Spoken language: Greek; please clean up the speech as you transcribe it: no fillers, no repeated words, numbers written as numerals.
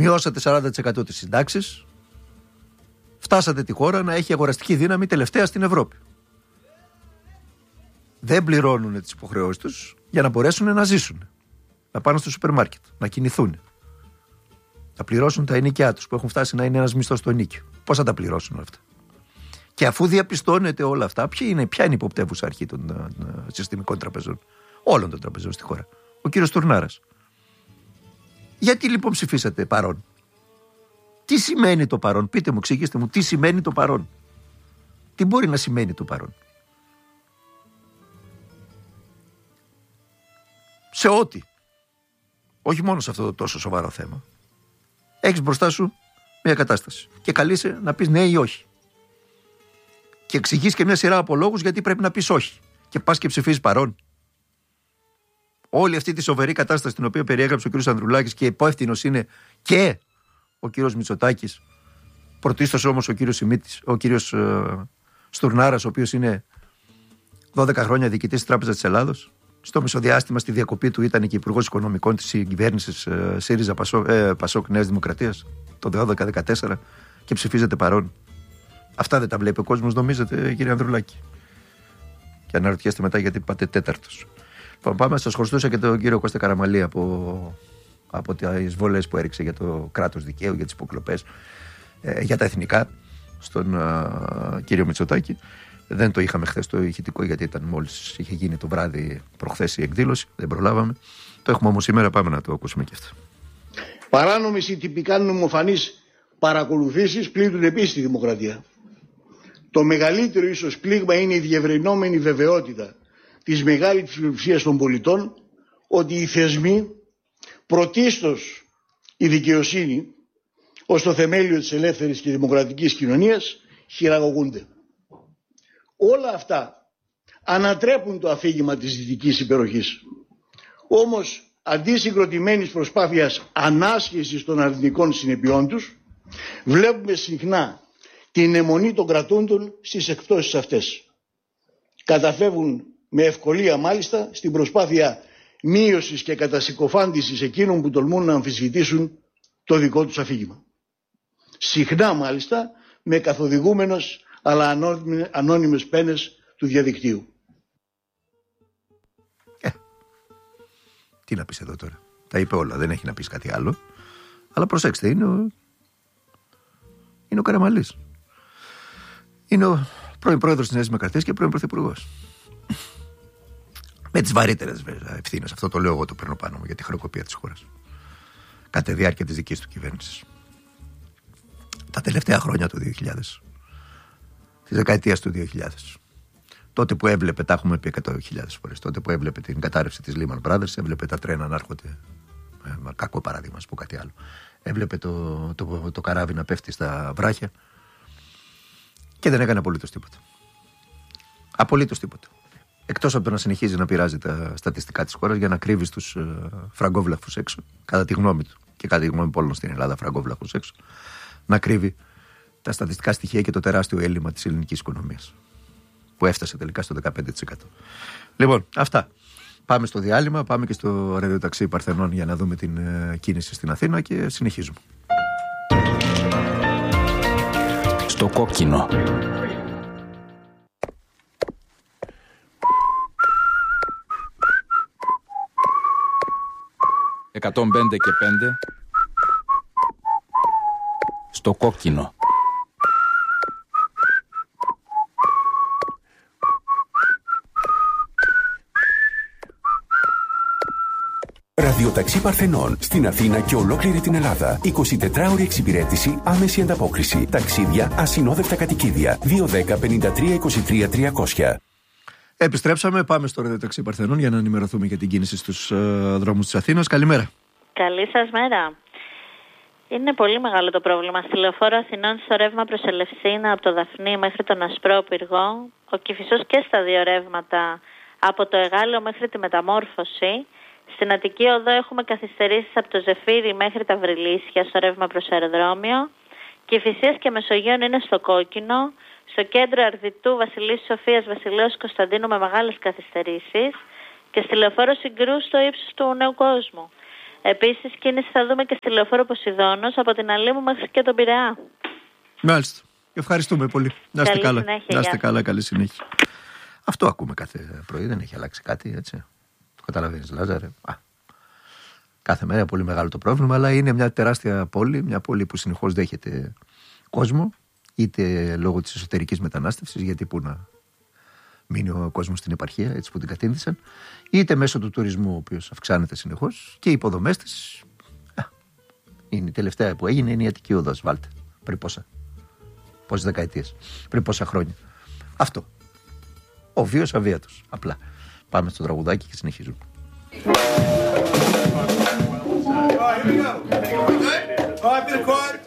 Μειώσατε 40% τις συντάξεις. Φτάσατε τη χώρα να έχει αγοραστική δύναμη τελευταία στην Ευρώπη. Δεν πληρώνουν τις υποχρεώσεις τους για να μπορέσουν να ζήσουν. Να πάνε στο σούπερ μάρκετ, να κινηθούν. Να πληρώσουν τα ενοίκια τους που έχουν φτάσει να είναι ένας μισθός στο ενοίκιο. Πώς θα τα πληρώσουν αυτά? Και αφού διαπιστώνεται όλα αυτά, ποια είναι η υποπτεύουσα αρχή των συστημικών τραπεζών? Όλων των τραπεζών στη χώρα. Ο κύριος Στουρνάρας. Γιατί λοιπόν ψηφίσατε παρόν? Τι σημαίνει το παρόν? Πείτε μου, εξηγήστε μου, τι σημαίνει το παρόν? Τι μπορεί να σημαίνει το παρόν? Σε ό,τι. Όχι μόνο σε αυτό το τόσο σοβαρό θέμα. Έχεις μπροστά σου μια κατάσταση και καλείσαι να πεις ναι ή όχι. Και εξηγείς και μια σειρά από λόγους γιατί πρέπει να πεις όχι. Και πας και ψηφίζεις παρόν. Όλη αυτή τη σοβαρή κατάσταση την οποία περιέγραψε ο κ. Ανδρουλάκης και υπεύθυνος είναι και ο κ. Μητσοτάκης, πρωτίστως όμως ο κ. Σιμίτης, ο κ. Στουρνάρας, ο οποίος είναι 12 χρόνια διοικητής της Τράπεζας της Ελλάδος. Στο μεσοδιάστημα, στη διακοπή του, ήταν και υπουργός οικονομικών της κυβέρνησης ΣΥΡΙΖΑ Πασόκ Νέας Δημοκρατίας το 2012-2014 και ψηφίζεται παρόν. Αυτά δεν τα βλέπει ο κόσμος, νομίζετε, κύριε Ανδρουλάκη? Και αναρωτιέστε μετά γιατί πάτε τέταρτος. Πάμε, σας χωριστούσα και τον κύριο Κώστα Καραμαλή από τις βολές που έριξε για το κράτος δικαίου, για τις υποκλοπές, για τα εθνικά, στον κύριο Μητσοτάκη. Δεν το είχαμε χθες το ηχητικό, γιατί μόλις είχε γίνει το βράδυ προχθές η εκδήλωση, δεν προλάβαμε. Το έχουμε όμως σήμερα, πάμε να το ακούσουμε και αυτό. Παράνομες ή τυπικά νομοφανείς παρακολουθήσεις πλήττουν επίσης τη δημοκρατία. Το μεγαλύτερο ίσως πλήγμα είναι η διευρυνόμενη βεβαιότητα της μεγάλης πλειοψηφίας των πολιτών ότι οι θεσμοί, πρωτίστως η δικαιοσύνη, ως το θεμέλιο της ελεύθερης και δημοκρατικής κοινωνίας, χειραγωγούνται. Όλα αυτά ανατρέπουν το αφήγημα της δυτικής υπεροχής. Όμως, αντί συγκροτημένης προσπάθειας ανάσχεσης των αρνητικών συνεπειών τους, βλέπουμε συχνά την αιμονή των κρατούντων στις εκπτώσεις αυτές. Καταφεύγουν με ευκολία μάλιστα στην προσπάθεια μείωσης και κατασυκοφάντησης εκείνων που τολμούν να αμφισβητήσουν το δικό τους αφήγημα. Συχνά μάλιστα με καθοδηγούμενος αλλά ανώνυμες πένες του διαδικτύου. Τι να πεις εδώ τώρα? Τα είπε όλα, δεν έχει να πεις κάτι άλλο. Αλλά προσέξτε, είναι ο Καραμαλής. Είναι ο πρώην πρόεδρος της Νέας Δημοκρατίας και πρώην πρωθυπουργός. Με τις βαρύτερες ευθύνες. Αυτό το λέω εγώ, το παίρνω πάνω μου για τη χρεοκοπία της χώρας. Κατά τη διάρκεια της δικής του κυβέρνησης. Τα τελευταία χρόνια του 2000. Της δεκαετίας του 2000. Τότε που έβλεπε, τα έχουμε πει 100.000 φορές, τότε που έβλεπε την κατάρρευση της Lehman Brothers, έβλεπε τα τρένα να έρχονται. Κακό παράδειγμα, ας πω κάτι άλλο. Έβλεπε το καράβι να πέφτει στα βράχια και δεν έκανε απολύτως τίποτα. Απολύτως τίποτα. Εκτός από το να συνεχίζει να πειράζει τα στατιστικά της χώρας για να κρύβει τους φραγκόβλαχους έξω, κατά τη γνώμη του και κατά τη γνώμη πολλών στην Ελλάδα, φραγκόβλαχους έξω, να κρύβει τα στατιστικά στοιχεία και το τεράστιο έλλειμμα της ελληνικής οικονομίας, που έφτασε τελικά στο 15%. Λοιπόν, αυτά. Πάμε στο διάλειμμα, πάμε και στο ραδιοταξί Παρθενών για να δούμε την κίνηση στην Αθήνα και συνεχίζουμε. Στο κόκκινο. «105 και 5» στο κόκκινο. Ραδιοταξί Παρθενών στην Αθήνα και ολόκληρη την Ελλάδα. 24ωρη εξυπηρέτηση, άμεση ανταπόκριση. Ταξίδια, ασυνόδευτα κατοικίδια. 210-53-23-300. Επιστρέψαμε, πάμε στο ραδιοταξί Παρθενών για να ενημερωθούμε για την κίνηση στους δρόμους της Αθήνας. Καλημέρα. Καλή σας μέρα. Είναι πολύ μεγάλο το πρόβλημα στη λεωφόρο Αθηνών στο ρεύμα προς Ελευσίνα από το Δαφνί μέχρι τον Ασπρό Πυργό. Ο Κηφισός και στα δύο ρεύματα από το Εγάλεο μέχρι τη Μεταμόρφωση. Στην Αττική Οδό έχουμε καθυστερήσεις από το Ζεφύρι μέχρι τα Βρυλίσια στο ρεύμα προς αεροδρόμιο. Κηφισίας και Μεσογείων είναι στο κόκκινο. Στο κέντρο Αρδιτού Βασιλής Σοφίας Βασιλέως Κωνσταντίνου με μεγάλες καθυστερήσεις. Και στη λεωφόρο Συγκρού στο ύψος του Νέου Κόσμου. Επίσης, κίνηση θα δούμε και στη λεωφόρο Ποσειδώνος από την Αλήμου μέχρι και τον Πειραιά. Μάλιστα. Ευχαριστούμε πολύ. Να είστε καλά. Συνέχεια, να είστε καλά, καλή συνέχεια. Αυτό ακούμε κάθε πρωί, δεν έχει αλλάξει κάτι, έτσι. Το καταλαβαίνεις, Λάζαρε. Κάθε μέρα πολύ μεγάλο το πρόβλημα, αλλά είναι μια τεράστια πόλη, μια πόλη που συνεχώς δέχεται κόσμο, είτε λόγω της εσωτερικής μετανάστευσης, γιατί πού να μείνει ο κόσμος στην επαρχία, έτσι που την κατήνθησαν, είτε μέσω του τουρισμού, ο οποίος αυξάνεται συνεχώς, και οι υποδομές της. Είναι η τελευταία που έγινε, είναι η Αττική Οδός, βάλτε. Πριν πόσες δεκαετίες, πριν πόσα χρόνια. Αυτό. Ο βίος αβίατος. Απλά. Πάμε στο τραγουδάκι και συνεχίζουμε. All right, here we go. All right,